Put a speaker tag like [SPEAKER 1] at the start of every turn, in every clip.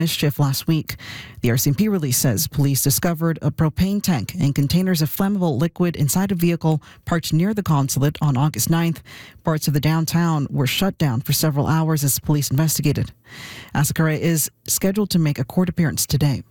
[SPEAKER 1] mischief last week. The RCMP release says police discovered a propane tank and containers of flammable liquid inside a vehicle parked near the consulate on August 9th. Parts of the downtown were shut down for several hours as police investigated. Asakura is scheduled to make a court appearance today.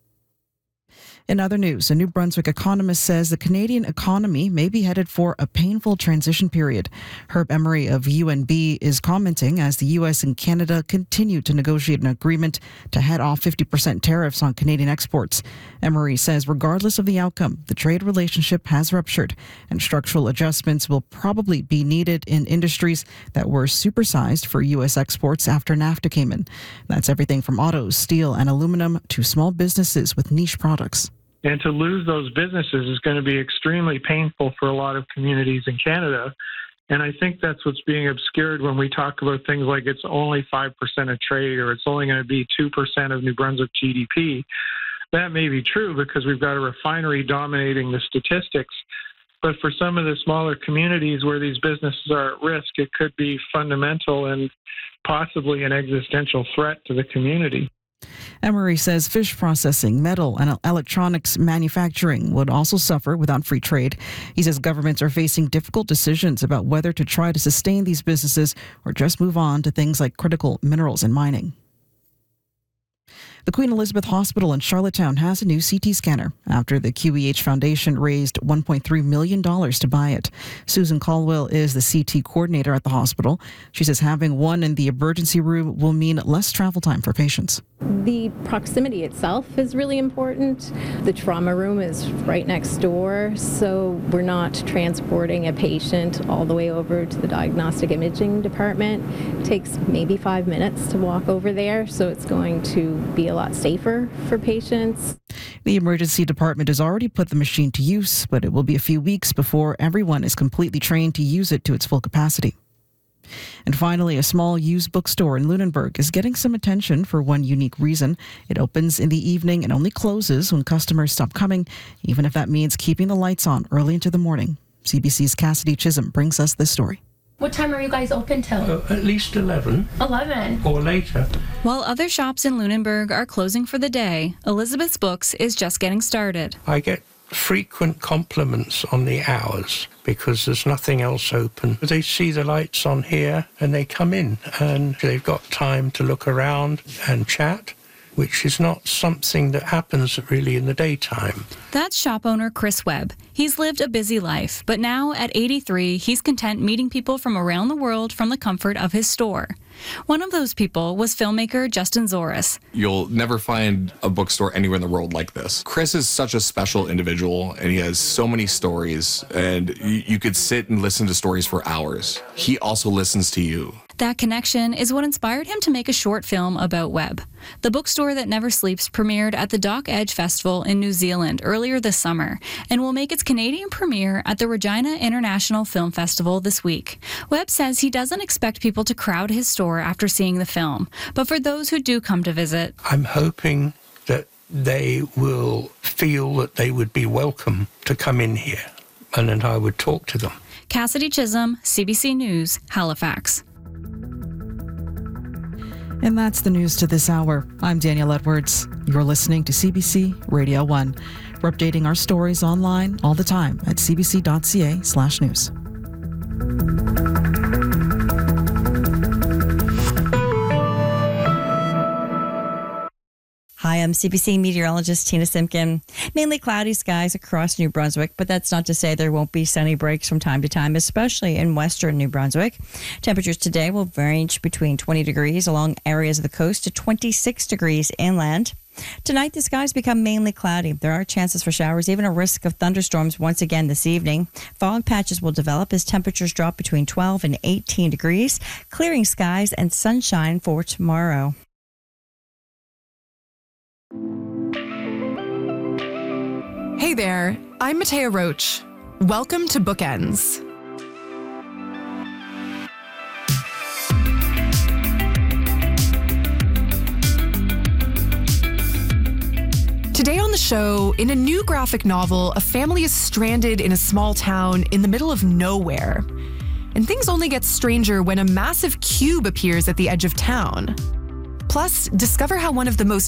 [SPEAKER 1] In other news, a New Brunswick economist says the Canadian economy may be headed for a painful transition period. Herb Emery of UNB is commenting as the U.S. and Canada continue to negotiate an agreement to head off 50% tariffs on Canadian exports. Emery says regardless of the outcome, the trade relationship has ruptured and structural adjustments will probably be needed in industries that were supersized for U.S. exports after NAFTA came in. That's everything from autos, steel, and aluminum to small businesses with niche products.
[SPEAKER 2] And to lose those businesses is going to be extremely painful for a lot of communities in Canada. And I think that's what's being obscured when we talk about things like it's only 5% of trade or it's only going to be 2% of New Brunswick GDP. That may be true because we've got a refinery dominating the statistics. But for some of the smaller communities where these businesses are at risk, it could be fundamental and possibly an existential threat to the community.
[SPEAKER 1] Emery says fish processing, metal, and electronics manufacturing would also suffer without free trade. He says governments are facing difficult decisions about whether to try to sustain these businesses or just move on to things like critical minerals and mining. The Queen Elizabeth Hospital in Charlottetown has a new CT scanner after the QEH Foundation raised $1.3 million to buy it. Susan Caldwell is the CT coordinator at the hospital. She says having one in the emergency room will mean less travel time for patients.
[SPEAKER 3] The proximity itself is really important. The trauma room is right next door, so we're not transporting a patient all the way over to the diagnostic imaging department. It takes maybe 5 minutes to walk over there, so it's going to be a lot safer for patients.
[SPEAKER 1] The emergency department has already put the machine to use, but it will be a few weeks before everyone is completely trained to use it to its full capacity. And finally, a small used bookstore in Lunenburg is getting some attention for one unique reason. It opens in the evening and only closes when customers stop coming, even if that means keeping the lights on early into the morning. CBC's Cassidy Chisholm brings us this story.
[SPEAKER 4] What time are you guys open till?
[SPEAKER 5] At least 11.
[SPEAKER 4] 11?
[SPEAKER 5] Or later.
[SPEAKER 6] While other shops in Lunenburg are closing for the day, Elizabeth's Books is just getting started.
[SPEAKER 5] I get frequent compliments on the hours because there's nothing else open. They see the lights on here and they come in and they've got time to look around and chat, which is not something that happens really in the daytime.
[SPEAKER 6] That's shop owner Chris Webb. He's lived a busy life, but now at 83, he's content meeting people from around the world from the comfort of his store. One of those people was filmmaker Justin Zoris.
[SPEAKER 7] You'll never find a bookstore anywhere in the world like this. Chris is such a special individual, and he has so many stories, and you could sit and listen to stories for hours. He also listens to you.
[SPEAKER 6] That connection is what inspired him to make a short film about Webb. The bookstore that never sleeps premiered at the Dock Edge Festival in New Zealand earlier this summer and will make its Canadian premiere at the Regina International Film Festival this week. Webb says he doesn't expect people to crowd his store after seeing the film, but for those who do come to visit,
[SPEAKER 5] I'm hoping that they will feel that they would be welcome to come in here and that I would talk to them.
[SPEAKER 6] Cassidy Chisholm, CBC News, Halifax.
[SPEAKER 1] And that's the news to this hour. I'm Danielle Edwards. You're listening to CBC Radio 1. We're updating our stories online all the time at cbc.ca/news.
[SPEAKER 8] Hi, I'm CBC meteorologist Tina Simpkin. Mainly cloudy skies across New Brunswick, but that's not to say there won't be sunny breaks from time to time, especially in western New Brunswick. Temperatures today will range between 20 degrees along areas of the coast to 26 degrees inland. Tonight, the skies become mainly cloudy. There are chances for showers, even a risk of thunderstorms once again this evening. Fog patches will develop as temperatures drop between 12 and 18 degrees, clearing skies and sunshine for tomorrow.
[SPEAKER 9] Hey there, I'm Matea Roach. Welcome to Bookends. Today on the show, in a new graphic novel, a family is stranded in a small town in the middle of nowhere. And things only get stranger when a massive cube appears at the edge of town. Plus, discover how one of the most